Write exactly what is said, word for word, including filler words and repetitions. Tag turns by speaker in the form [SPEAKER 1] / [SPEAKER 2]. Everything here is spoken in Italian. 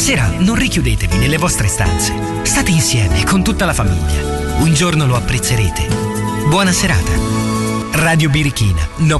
[SPEAKER 1] sera non richiudetevi nelle vostre stanze. State insieme con tutta la famiglia. Un giorno lo apprezzerete. Buona serata. Radio Birichina. No